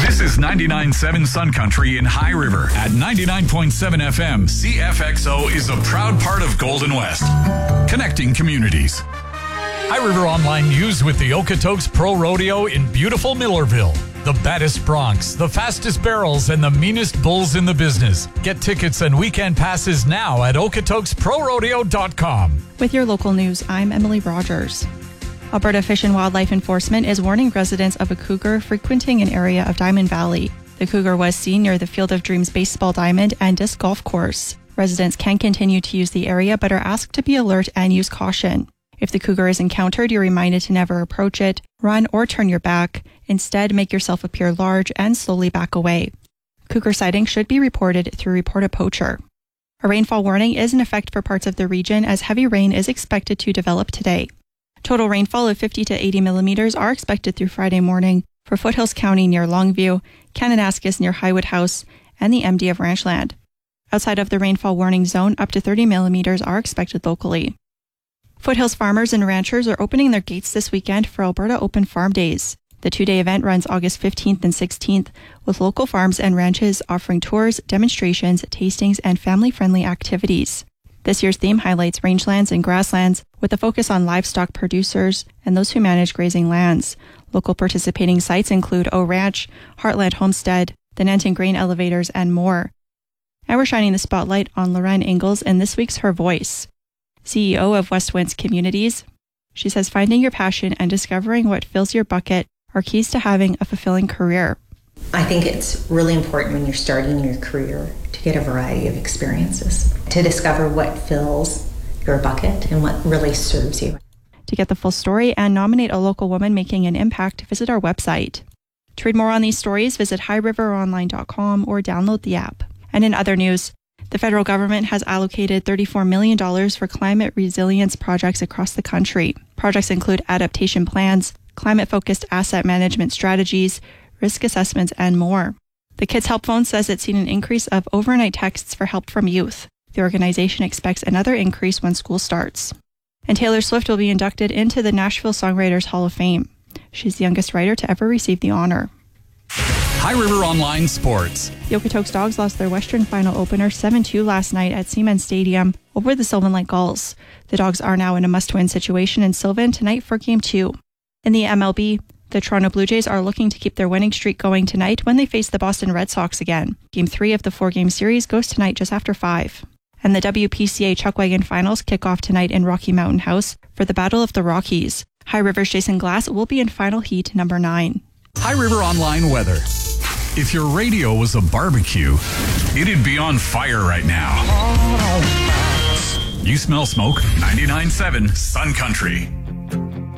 This is 99.7 Sun Country in High River. At 99.7 FM, CFXO is a proud part of Golden West, connecting communities. High River Online News with the Okotoks Pro Rodeo in beautiful Millerville. The baddest broncs, the fastest barrels, and the meanest bulls in the business. Get tickets and weekend passes now at okotoksprodeo.com. With your local news, I'm Emily Rogers. Alberta Fish and Wildlife Enforcement is warning residents of a cougar frequenting an area of Diamond Valley. The cougar was seen near the Field of Dreams baseball diamond and disc golf course. Residents can continue to use the area but are asked to be alert and use caution. If the cougar is encountered, you're reminded to never approach it, run, or turn your back. Instead, make yourself appear large and slowly back away. Cougar sighting should be reported through Report a Poacher. A rainfall warning is in effect for parts of the region as heavy rain is expected to develop today. Total rainfall of 50 to 80 millimeters are expected through Friday morning for Foothills County near Longview, Kananaskis near Highwood House, and the MD of Ranchland. Outside of the rainfall warning zone, up to 30 millimeters are expected locally. Foothills farmers and ranchers are opening their gates this weekend for Alberta Open Farm Days. The two-day event runs August 15th and 16th, with local farms and ranches offering tours, demonstrations, tastings, and family-friendly activities. This year's theme highlights rangelands and grasslands with a focus on livestock producers and those who manage grazing lands. Local participating sites include O Ranch, Heartland Homestead, the Nanton Grain Elevators, and more. And we're shining the spotlight on Lorraine Ingalls in this week's Her Voice. CEO of West Winds Communities. She says finding your passion and discovering what fills your bucket are keys to having a fulfilling career. I think it's really important when you're starting your career to get a variety of experiences, to discover what fills your bucket and what really serves you. To get the full story and nominate a local woman making an impact, visit our website. To read more on these stories, visit highriveronline.com or download the app. And in other news, the federal government has allocated $34 million for climate resilience projects across the country. Projects include adaptation plans, climate-focused asset management strategies, risk assessments, and more. The Kids Help Phone says it's seen an increase of overnight texts for help from youth. The organization expects another increase when school starts. And Taylor Swift will be inducted into the Nashville Songwriters Hall of Fame. She's the youngest writer to ever receive the honor. High River Online Sports. The Okotoks Dogs lost their Western Final opener 7-2 last night at Seaman Stadium over the Sylvan Lake Gulls. The Dogs are now in a must-win situation in Sylvan tonight for Game 2. In the MLB, the Toronto Blue Jays are looking to keep their winning streak going tonight when they face the Boston Red Sox again. Game 3 of the 4-game series goes tonight just after 5. And the WPCA Chuckwagon Finals kick off tonight in Rocky Mountain House for the Battle of the Rockies. High River's Jason Glass will be in final heat number 9. High River Online weather. If your radio was a barbecue, it'd be on fire right now. You smell smoke? 99.7 Sun Country.